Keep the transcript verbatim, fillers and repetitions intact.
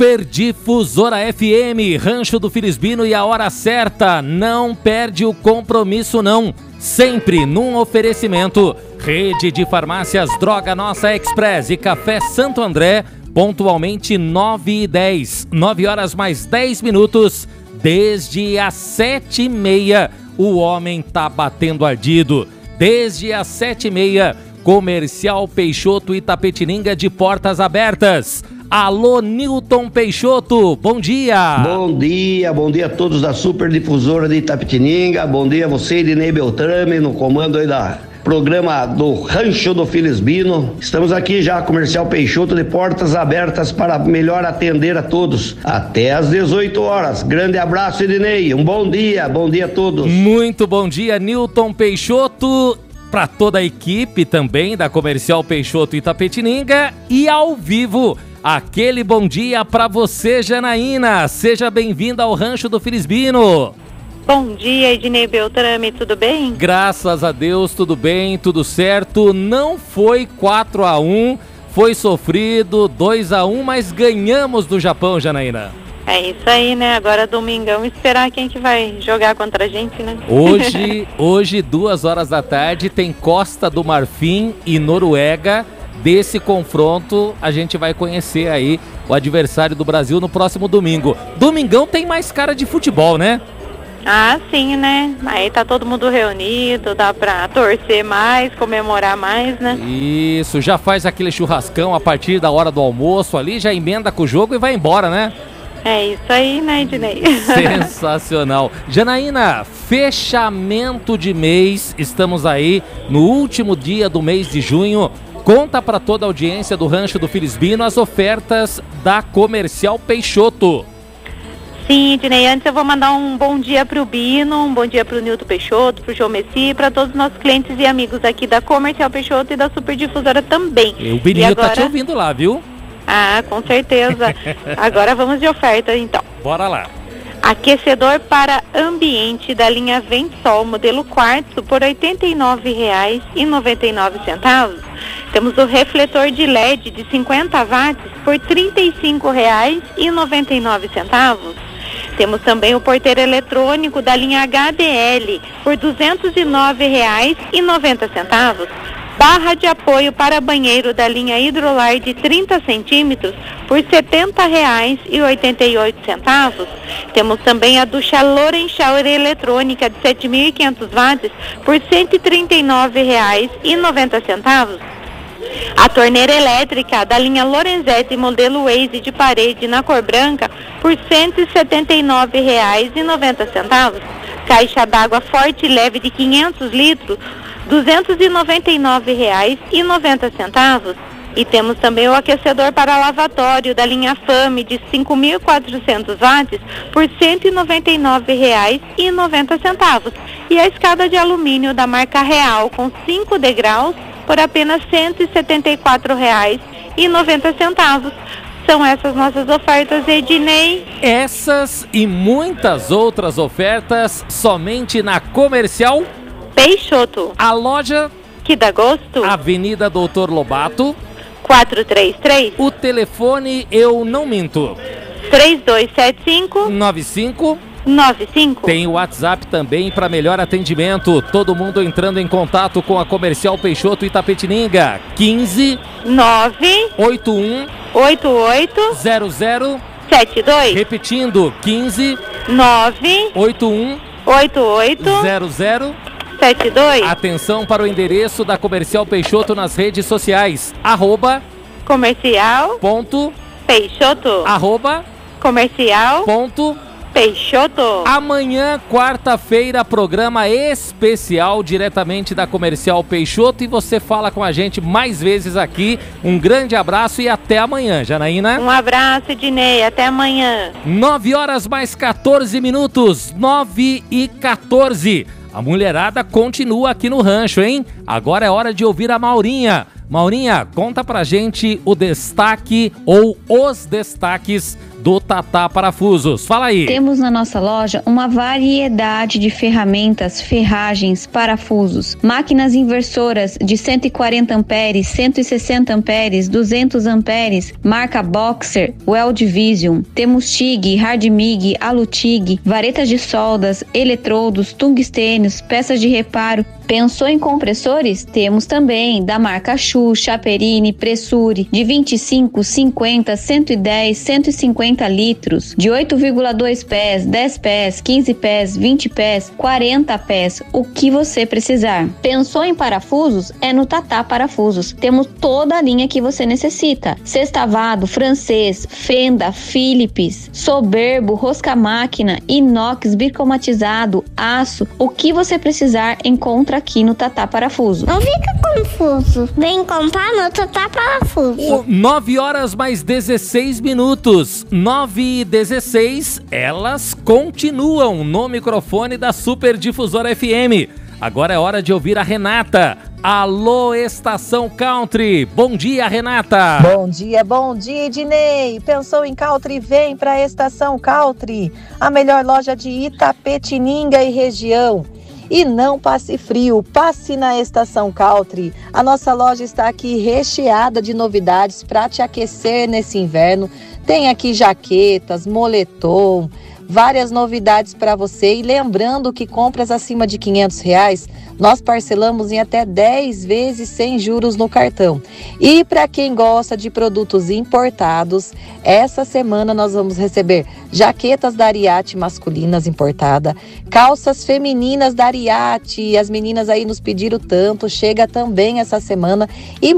Super Difusora F M, Rancho do Filisbino e a hora certa. Não perde o compromisso não. Sempre num oferecimento. Rede de Farmácias Droga Nossa Express e Café Santo André, pontualmente nove e dez. nove horas mais dez minutos. Desde as sete e meia, o homem tá batendo ardido. Desde as sete e meia, Comercial Peixoto Itapetininga de portas abertas. Alô, Newton Peixoto, bom dia. Bom dia, bom dia a todos da Super Difusora de Itapetininga. Bom dia a você, Ednei Beltrame, no comando aí da programa do Rancho do Filisbino. Estamos aqui já, Comercial Peixoto, de portas abertas para melhor atender a todos. Até às dezoito horas. Grande abraço, Ednei. Um bom dia, bom dia a todos. Muito bom dia, Newton Peixoto. Para toda a equipe também da Comercial Peixoto Itapetininga e ao vivo, aquele bom dia para você, Janaína. Seja bem-vinda ao Rancho do Filisbino. Bom dia, Ednei Beltrame, tudo bem? Graças a Deus, tudo bem, tudo certo. Não foi quatro a um, foi sofrido dois a um, mas ganhamos do Japão, Janaína. É isso aí, né? Agora domingão, esperar quem que vai jogar contra a gente, né? Hoje, hoje, duas horas da tarde, tem Costa do Marfim e Noruega. Desse confronto, a gente vai conhecer aí o adversário do Brasil no próximo domingo. Domingão tem mais cara de futebol, né? Ah, sim, né? Aí tá todo mundo reunido, dá pra torcer mais, comemorar mais, né? Isso, já faz aquele churrascão a partir da hora do almoço ali, já emenda com o jogo e vai embora, né? É isso aí, né, Ednei? Sensacional. Janaína, fechamento de mês, estamos aí no último dia do mês de junho. Conta para toda a audiência do Rancho do Filisbino as ofertas da Comercial Peixoto. Sim, Ednei, antes eu vou mandar um bom dia pro Bino, um bom dia pro Nilton Peixoto, pro João Messi e para todos os nossos clientes e amigos aqui da Comercial Peixoto e da Super Difusora também. E o Bininho agora... tá te ouvindo lá, viu? Ah, com certeza. Agora vamos de oferta, então. Bora lá. Aquecedor para ambiente da linha Vensol, modelo quartzo, por oitenta e nove reais e noventa e nove centavos. Temos o refletor de L E D de cinquenta watts por trinta e cinco reais e noventa e nove centavos. Temos também o porteiro eletrônico da linha H D L por duzentos e nove reais e noventa centavos. Barra de apoio para banheiro da linha Hidrolar de trinta centímetros por setenta reais e oitenta e oito centavos. Temos também a ducha Loren Shower eletrônica de sete mil e quinhentos watts por cento e trinta e nove reais e noventa centavos. A torneira elétrica da linha Lorenzetti modelo Waze de parede na cor branca por cento e setenta e nove reais e noventa centavos. Caixa d'água forte e leve de quinhentos litros, duzentos e noventa e nove reais e noventa centavos. E temos também o aquecedor para lavatório da linha Fame de cinco mil e quatrocentos watts por cento e noventa e nove reais e noventa centavos. E a escada de alumínio da marca Real com cinco degraus por apenas cento e setenta e quatro reais e noventa centavos. São essas nossas ofertas, Ednei. Essas e muitas outras ofertas somente na Comercial Peixoto. A loja que dá gosto. Avenida Doutor Lobato quatrocentos e trinta e três. O telefone eu não minto. três dois sete cinco nove cinco nove cinco. Tem o WhatsApp também para melhor atendimento. Todo mundo entrando em contato com a Comercial Peixoto Itapetininga. quinze nove oito um oito oito zero zero sete dois. Repetindo, quinze nove oito um oito oito zero zero sete dois. Atenção para o endereço da Comercial Peixoto nas redes sociais. Arroba Comercial ponto Peixoto. Arroba Comercial ponto Peixoto. Amanhã, quarta-feira, programa especial diretamente da Comercial Peixoto e você fala com a gente mais vezes aqui. Um grande abraço e até amanhã, Janaína. Um abraço, Ednei. Até amanhã. nove horas mais quatorze minutos. nove e quatorze. A mulherada continua aqui no rancho, hein? Agora é hora de ouvir a Maurinha. Maurinha, conta pra gente o destaque ou os destaques do Tatá Parafusos. Fala aí. Temos na nossa loja uma variedade de ferramentas, ferragens, parafusos, máquinas inversoras de cento e quarenta amperes, cento e sessenta amperes, duzentos amperes, marca Boxer, Weld Vision. Temos TIG, Hard MIG, Alu-TIG, varetas de soldas, eletrodos, tungstênios, peças de reparo. Pensou em compressores? Temos também da marca Shu, Chaperini, Pressure, de vinte e cinco, cinquenta, cento e dez, cento e cinquenta litros, de oito vírgula dois pés, dez pés, quinze pés, vinte pés, quarenta pés, o que você precisar. Pensou em parafusos? É no Tatá Parafusos. Temos toda a linha que você necessita. Sextavado, francês, fenda, Philips, soberbo, rosca-máquina, inox, bicromatizado, aço, o que você precisar encontra aqui no Tatá Parafuso. Não fica confuso, vem comprar no Tatá Parafuso. nove horas mais dezesseis minutos, nove e dezesseis, elas continuam no microfone da Super Difusora F M. Agora é hora de ouvir a Renata. Alô, Estação Country. Bom dia, Renata. Bom dia, bom dia, Ednei. Pensou em Country? Vem para a Estação Country, a melhor loja de Itapetininga e região. E não passe frio, passe na Estação Country. A nossa loja está aqui recheada de novidades para te aquecer nesse inverno. Tem aqui jaquetas, moletom, várias novidades para você. E lembrando que compras acima de quinhentos reais, nós parcelamos em até dez vezes sem juros no cartão. E para quem gosta de produtos importados, essa semana nós vamos receber jaquetas da Ariat masculinas importada, calças femininas da Ariat, as meninas aí nos pediram tanto, chega também essa semana, e